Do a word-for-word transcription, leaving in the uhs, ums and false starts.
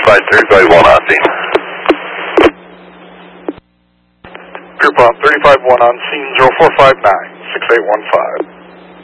Flight thirty-five one on scene. Pure Pop thirty-five one on scene, zero four five nine, six eight one five.